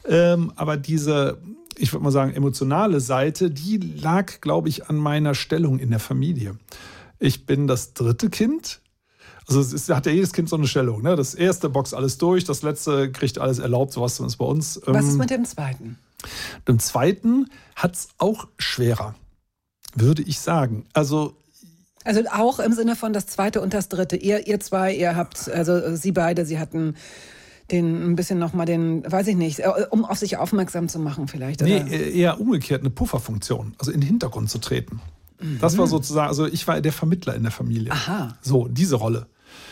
Aber diese, ich würde mal sagen, emotionale Seite, die lag, glaube ich, an meiner Stellung in der Familie. Ich bin das 3. Kind. Also hat ja jedes Kind so eine Stellung. Ne? Das erste boxt alles durch, das letzte kriegt alles erlaubt, sowas ist bei uns. Was ist mit dem zweiten? Dem zweiten hat es auch schwerer, würde ich sagen. Also auch im Sinne von das zweite und das dritte. Ihr zwei, ihr habt, also Sie beide, Sie hatten ein bisschen nochmal weiß ich nicht, um auf sich aufmerksam zu machen vielleicht. Oder? Nee, eher umgekehrt, eine Pufferfunktion, also in den Hintergrund zu treten. Das war sozusagen, also ich war der Vermittler in der Familie. Aha. So, diese Rolle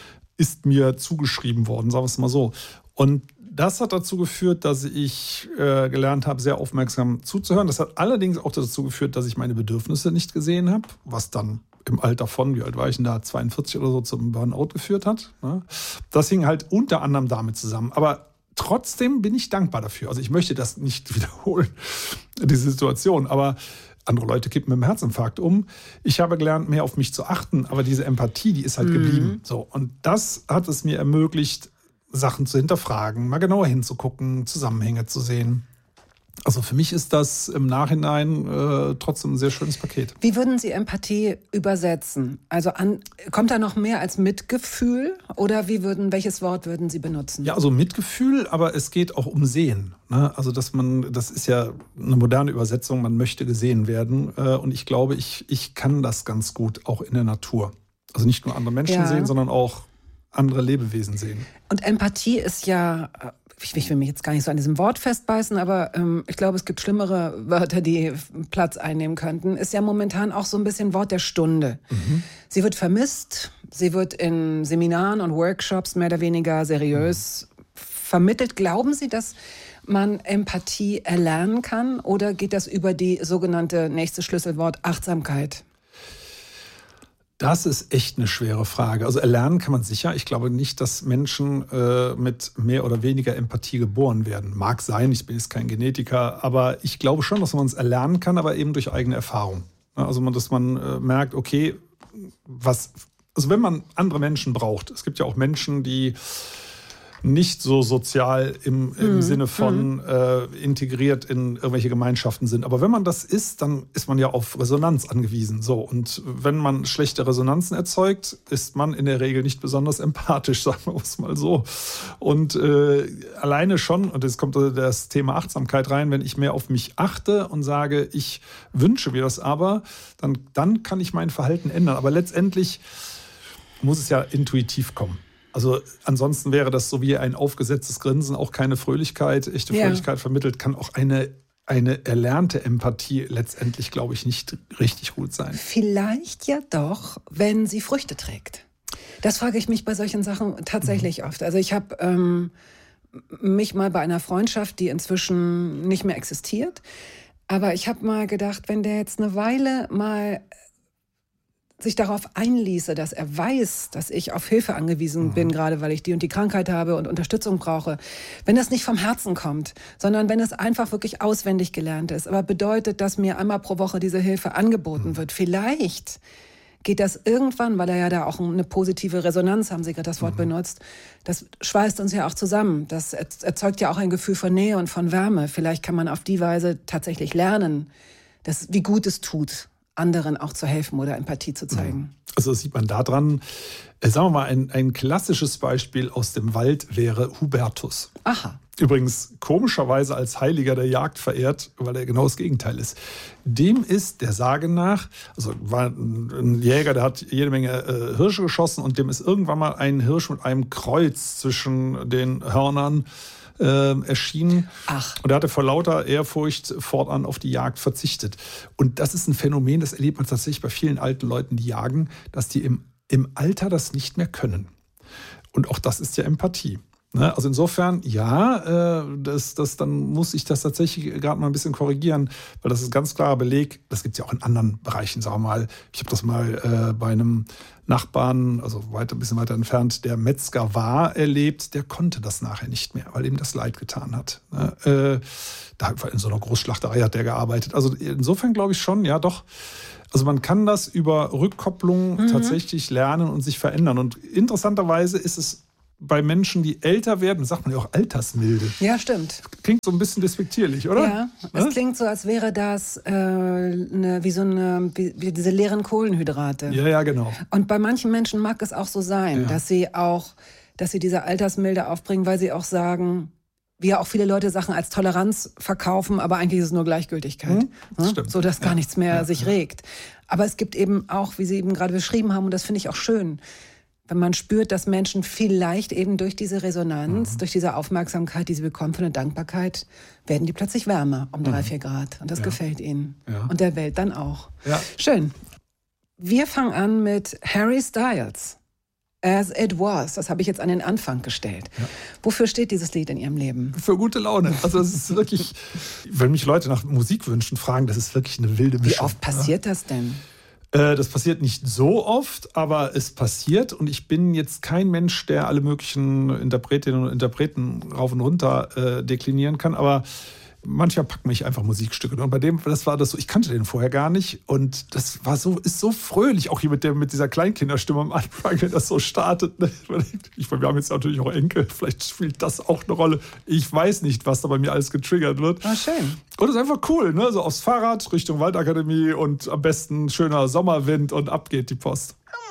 ist mir zugeschrieben worden, sagen wir es mal so. Und das hat dazu geführt, dass ich gelernt habe, sehr aufmerksam zuzuhören. Das hat allerdings auch dazu geführt, dass ich meine Bedürfnisse nicht gesehen habe, was dann im Alter von, wie alt war ich denn da, 42 oder so, zum Burnout geführt hat. Das hing halt unter anderem damit zusammen. Aber trotzdem bin ich dankbar dafür. Also ich möchte das nicht wiederholen, diese Situation. Aber andere Leute kippen mit dem Herzinfarkt um. Ich habe gelernt, mehr auf mich zu achten. Aber diese Empathie, die ist halt geblieben. So, und das hat es mir ermöglicht, Sachen zu hinterfragen, mal genauer hinzugucken, Zusammenhänge zu sehen. Also für mich ist das im Nachhinein trotzdem ein sehr schönes Paket. Wie würden Sie Empathie übersetzen? Also kommt da noch mehr als Mitgefühl oder welches Wort würden Sie benutzen? Ja, also Mitgefühl, aber es geht auch um Sehen. Ne? Also das ist ja eine moderne Übersetzung, man möchte gesehen werden. Und ich glaube, ich kann das ganz gut auch in der Natur. Also nicht nur andere Menschen sehen, sondern auch andere Lebewesen sehen. Und Empathie ist ja, ich will mich jetzt gar nicht so an diesem Wort festbeißen, aber ich glaube, es gibt schlimmere Wörter, die Platz einnehmen könnten, ist ja momentan auch so ein bisschen Wort der Stunde. Sie wird vermisst, sie wird in Seminaren und Workshops mehr oder weniger seriös vermittelt. Glauben Sie, dass man Empathie erlernen kann oder geht das über die sogenannte nächste Schlüsselwort Achtsamkeit? Das ist echt eine schwere Frage. Also erlernen kann man sicher. Ich glaube nicht, dass Menschen mit mehr oder weniger Empathie geboren werden. Mag sein, ich bin jetzt kein Genetiker, aber ich glaube schon, dass man es erlernen kann, aber eben durch eigene Erfahrung. Also dass man merkt, okay, also wenn man andere Menschen braucht. Es gibt ja auch Menschen, die nicht so sozial im Sinne von integriert in irgendwelche Gemeinschaften sind. Aber wenn man das ist, dann ist man ja auf Resonanz angewiesen. So. Und wenn man schlechte Resonanzen erzeugt, ist man in der Regel nicht besonders empathisch, sagen wir es mal so. Und alleine schon, und jetzt kommt das Thema Achtsamkeit rein, wenn ich mehr auf mich achte und sage, ich wünsche mir das aber, dann kann ich mein Verhalten ändern. Aber letztendlich muss es ja intuitiv kommen. Also ansonsten wäre das so wie ein aufgesetztes Grinsen, auch keine Fröhlichkeit. Echte Fröhlichkeit vermittelt, kann auch eine erlernte Empathie letztendlich, glaube ich, nicht richtig gut sein. Vielleicht ja doch, wenn sie Früchte trägt. Das frage ich mich bei solchen Sachen tatsächlich oft. Also ich habe mich mal bei einer Freundschaft, die inzwischen nicht mehr existiert, aber ich habe mal gedacht, wenn der jetzt eine Weile mal sich darauf einließe, dass er weiß, dass ich auf Hilfe angewiesen bin, gerade weil ich die und die Krankheit habe und Unterstützung brauche. Wenn das nicht vom Herzen kommt, sondern wenn es einfach wirklich auswendig gelernt ist, aber bedeutet, dass mir einmal pro Woche diese Hilfe angeboten wird. Vielleicht geht das irgendwann, weil er ja da auch eine positive Resonanz, haben Sie gerade das Wort benutzt, das schweißt uns ja auch zusammen. Das erzeugt ja auch ein Gefühl von Nähe und von Wärme. Vielleicht kann man auf die Weise tatsächlich lernen, wie gut es tut, anderen auch zu helfen oder Empathie zu zeigen. Also das sieht man daran, sagen wir mal, ein klassisches Beispiel aus dem Wald wäre Hubertus. Aha. Übrigens komischerweise als Heiliger der Jagd verehrt, weil er genau das Gegenteil ist. Dem ist der Sage nach, also war ein Jäger, der hat jede Menge Hirsche geschossen und dem ist irgendwann mal ein Hirsch mit einem Kreuz zwischen den Hörnern erschienen. Ach. Und er hatte vor lauter Ehrfurcht fortan auf die Jagd verzichtet. Und das ist ein Phänomen, das erlebt man tatsächlich bei vielen alten Leuten, die jagen, dass die im Alter das nicht mehr können. Und auch das ist ja Empathie. Ne? Also insofern, ja, dann muss ich das tatsächlich gerade mal ein bisschen korrigieren, weil das ist ein ganz klarer Beleg. Das gibt es ja auch in anderen Bereichen, sagen wir mal. Ich habe das mal bei einem Nachbarn, also ein bisschen weiter entfernt, der Metzger war, erlebt. Der konnte das nachher nicht mehr, weil ihm das leid getan hat. Ne? In so einer Großschlachterei hat der gearbeitet. Also insofern glaube ich schon, ja doch. Also man kann das über Rückkopplung tatsächlich lernen und sich verändern. Und interessanterweise ist es bei Menschen, die älter werden, sagt man ja auch Altersmilde. Ja, stimmt. Klingt so ein bisschen despektierlich, oder? Ja, es klingt so, als wäre das wie diese leeren Kohlenhydrate. Ja, genau. Und bei manchen Menschen mag es auch so sein, dass sie diese Altersmilde aufbringen, weil sie auch sagen, wie ja auch viele Leute Sachen als Toleranz verkaufen, aber eigentlich ist es nur Gleichgültigkeit. Stimmt. So, dass gar nichts mehr sich regt. Aber es gibt eben auch, wie Sie eben gerade beschrieben haben, und das finde ich auch schön, wenn man spürt, dass Menschen vielleicht eben durch diese Resonanz, durch diese Aufmerksamkeit, die sie bekommen von der Dankbarkeit, werden die plötzlich wärmer um 3-4 Grad. Und das gefällt ihnen. Ja. Und der Welt dann auch. Ja. Schön. Wir fangen an mit Harry Styles. As It Was. Das habe ich jetzt an den Anfang gestellt. Ja. Wofür steht dieses Lied in Ihrem Leben? Für gute Laune. Also es ist wirklich, wenn mich Leute nach Musikwünschen fragen, das ist wirklich eine wilde Mischung. Wie oft passiert das denn? Das passiert nicht so oft, aber es passiert. Und ich bin jetzt kein Mensch, der alle möglichen Interpretinnen und Interpreten rauf und runter deklinieren kann. Aber manchmal packen mich einfach Musikstücke. Und bei dem, das war das so, ich kannte den vorher gar nicht. Und das war so, ist so fröhlich, auch hier mit dieser Kleinkinderstimme am Anfang, wenn das so startet. Wir haben jetzt natürlich auch Enkel, vielleicht spielt das auch eine Rolle. Ich weiß nicht, was da bei mir alles getriggert wird. Ah, schön. Und es ist einfach cool, ne? So aufs Fahrrad Richtung Waldakademie und am besten schöner Sommerwind und ab geht die Post.